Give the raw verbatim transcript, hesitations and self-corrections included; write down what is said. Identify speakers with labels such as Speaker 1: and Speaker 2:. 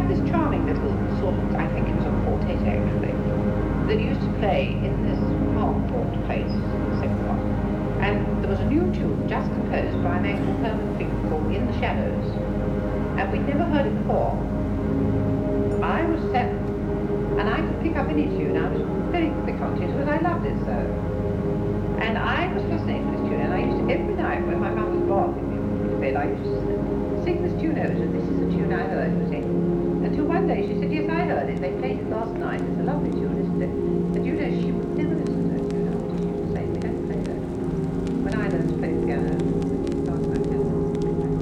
Speaker 1: this charming little sort of, I think it was a quartet actually, that used to play in this Harcourt place, the second one. And there was a new tune just composed by a man called Herman Finkel called In the Shadows. And we'd never heard it before. I was seven, and I could pick up any tune. I was very quick on tunes because I loved it so. And I was fascinated with this tune, and I used to, every night when my mum was bathing me in bed, I used to sing this tune over, and this is a tune I heard, you see. Until one day she said, yes, I heard it. They played it last night. It's a lovely tune.